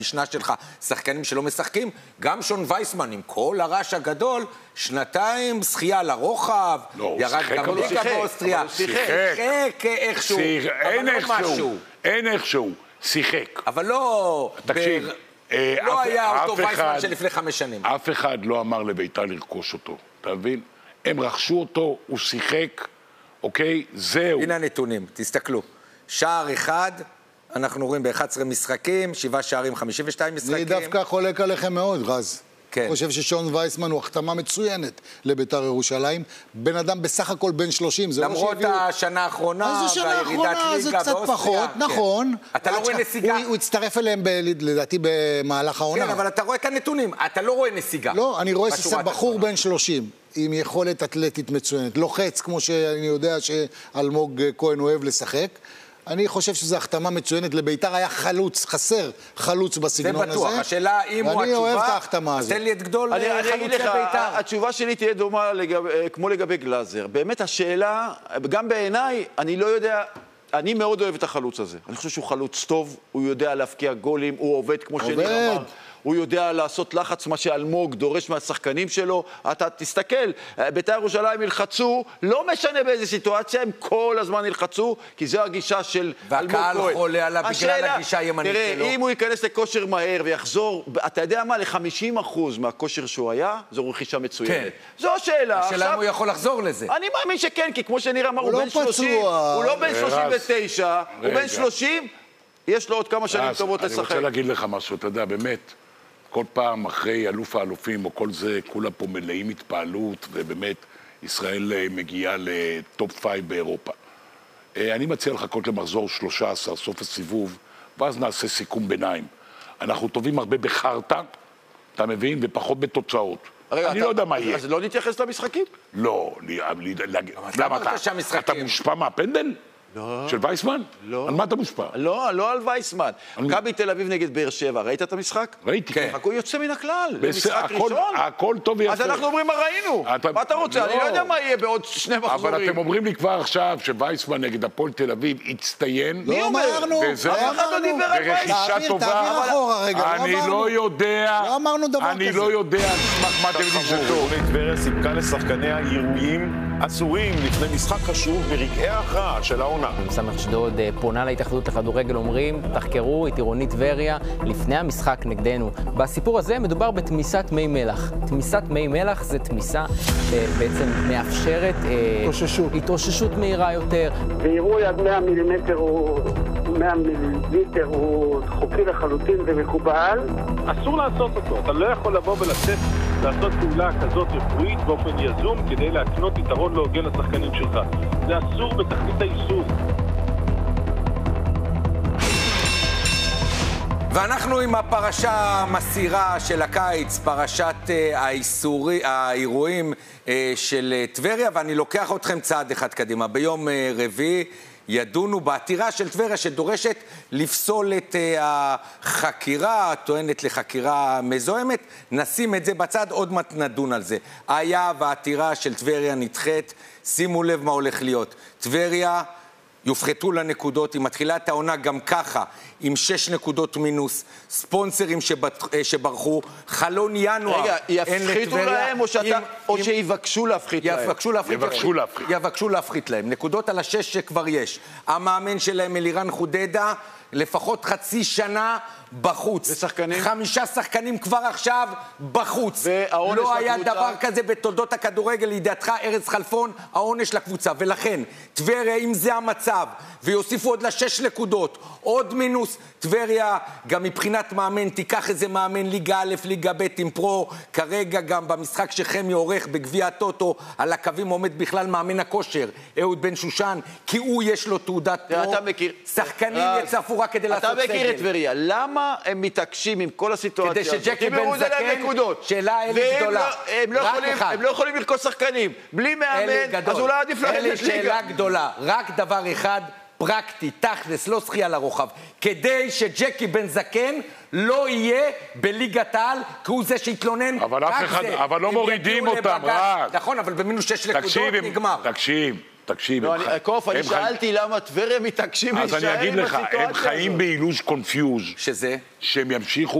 משנה שלך, שחקנים שלא משחקים, גם שון וייסמן עם כל הרעש הגדול, שנתיים שחייה לרוחב, ירד גם ליגה באוסטריה, שיחק איכשהו, אין איכשהו, שיחק. אבל לא, תקשיב, לא היה אותו וייסמן שלפני 5 שנים. אף אחד לא אמר לביתר לרכוש אותו, אתה מבין? הם רכשו אותו, הוא שיחק, אוקיי? זהו. הנה הנתונים, תסתכלו. שער אחד, אנחנו רואים ב-11 משחקים, 7 שערים, 52 משחקים. אני דווקא חולק עליכם מאוד, רז. כן. אני חושב ששון וייסמן הוא החתמה מצוינת לביתר ירושלים. בן אדם בסך הכל בן 30. למרות השנה האחרונה, והירידת ליגה זה קצת פחות, נכון. אתה לא רואה נסיגה. הוא הצטרף אליהם, לדעתי, במהלך העונה. כן, אבל אתה רואה את הנתונים. אתה לא רואה נסיגה. לא, אני רואה שזה בחור בן 30, עם יכולת אתלטית מצוינת. לוחץ, כמו שאני יודע שאלמוג כהן אוהב לשחק. אני חושב שזו החתמה מצוינת. לביתר היה חלוץ, חסר חלוץ בסגנון הזה. זה בטוח. השאלה אם הוא ואני אוהב את ההחתמה הזאת. תן לי את גדול חלוץ לביתר. התשובה שלי תהיה דומה כמו לגבי גלאזר. באמת השאלה, גם בעיניי, אני לא יודע, אני מאוד אוהב את החלוץ הזה. אני חושב שהוא חלוץ טוב, הוא יודע להפקיע גולים, הוא עובד כמו שניר אמר. הוא יודע לעשות לחץ, מה שאלמוג דורש מהשחקנים שלו. אתה תסתכל, בית"ר ירושלים ילחצו, לא משנה באיזה סיטואציה, הם כל הזמן ילחצו, כי זו הגישה של אלמוג כהן. והקהל חולה עליו בגלל הגישה הימנית שלו. תראה, אם הוא ייכנס לכושר מהר ויחזור, אתה יודע מה, ל-50% מהכושר שהוא היה, זו רכישה מצוינת. כן. זו השאלה. השאלה אם הוא יכול לחזור לזה. אני מאמין שכן, כי כמו שניר אמר, הוא בן 30, הוא לא בן 39, הוא בן 30, יש לו עוד כמה שנים טובות לשחק. אני רוצה להגיד לך משהו, אתה יודע, באמת. כל פעם אחרי אלוף האלופים או כל זה, כולם פה מלאים התפעלות, ובאמת ישראל מגיעה לטופ 5 באירופה. אני מציע לחכות למחזור 13, סוף הסיבוב, ואז נעשה סיכום ביניים. אנחנו טובים הרבה בחרטה, אתה מבין? ופחות בתוצאות. אני לא יודע מה יהיה. אז לא נתייחס למשחקים? לא. למה אתה מושפע מהפנדל? לא. של וייסמן? לא. על מה אתה מושפע? לא על וייסמן. מכבי תל אביב נגד באר שבע, ראית את המשחק? ראיתי. כן. הוא יוצא מן הכלל. במשחק ראשון. הכל טוב ויפה. אז אנחנו אומרים מה ראינו. מה אתה רוצה? אני לא יודע מה יהיה בעוד 2 מחזורים. אבל אתם אומרים לי כבר עכשיו שווייסמן נגד הפועל תל אביב הצטיין. לא אמרנו. אף אחד לא דיבר על ברכישה טובה. תעביר אחורה רגע. אני לא יודע. לא אמרנו דבר כזה. אני לא יודע. מה אתם יודעים שזה טוב. טבריה סיפקה לשחקניה אירועים אסורים לפני משחק חשוב ברגעי ההכרעה של העונה. סמך אשדוד פונה להתאחדות לכדורגל, אומרים, תחקרו את עירונית טבריה לפני המשחק נגדנו. בסיפור הזה מדובר בתמיסת מי מלח. תמיסת מי מלח זה תמיסה בעצם מאפשרת התאוששות מהירה יותר. ואירוע עד 100 מיליליטר הוא חוקי לחלוטין ומקובל. אסור לעשות אותו. אתה לא יכול לבוא ולצאת לעשות פעולה כזאת רפואית באופן יזום כדי להקנות יתרון לא הוגן לשחקנים שלך. זה אסור בתכלית האיסור. ואנחנו עם הפרשה המסירה של הקיץ, פרשת האירועים של טבריה, ואני לוקח אתכם צעד אחד קדימה. ביום רביעי ידונו בעתירה של טבריה שדורשת לפסול את החקירה, טוענת לחקירה מזוהמת. נשים את זה בצד, עוד מעט נדון על זה. היה והעתירה של טבריה נדחית, שימו לב מה הולך להיות. טבריה יופחתו לנקודות, היא מתחילה את העונה גם ככה, עם 6 נקודות מינוס, ספונסרים שברחו, חלון ינואר. רגע, יפחיתו להם או שיבקשו להפחית להם? יבקשו להפחית להם. נקודות על 6 שכבר יש. המאמן שלהם אלירן חודדה, לפחות חצי שנה בחוץ. ושחקנים? 5 שחקנים כבר עכשיו בחוץ. לא היה דבר כזה בתולדות הכדורגל, לידיעתך ארז חלפון, העונש לקבוצה. ולכן, טבריה, אם זה המצב, ויוסיפו עוד ל6 נקודות, עוד מינוס, טבריה, גם מבחינת מאמן, תיקח איזה מאמן ליגה א', ליגה ב' עם פרו, כרגע גם במשחק שחמי עורך בגביע הטוטו, על הקווים עומד בכלל מאמן הכושר, אהוד בן שושן, כי הוא יש לו תעודת פרו, שחקנים יצפו רק כדי לעשות סגל. אתה מכיר את טבריה, למה הם מתעקשים עם כל הסיטואציה הזאת? כדי שג'קי בן זקן, שאלה אלי גדולה. הם לא יכולים לרכוש שחקנים. בלי מאמן, אז אולי עדיף לרדת ליגה. שאלה גדולה, רק דבר אחד, פרקטי, תכלס, לא שחייה לרוחב, כדי שג'קי בן זקן לא יהיה בליגת העל, כי הוא זה שהתלונן. אבל לא מורידים אותם, רק. נכון, אבל במינוס 6 נקודות נגמר. תקשיב, תקשיב. לא, קוף, אני שאלתי למה טבריה מתעקשים אז אני להישאר אגיד עם לך, הסיטואציה הם חיים הזאת. באילוז' קונפיוז. שזה? שהם ימשיכו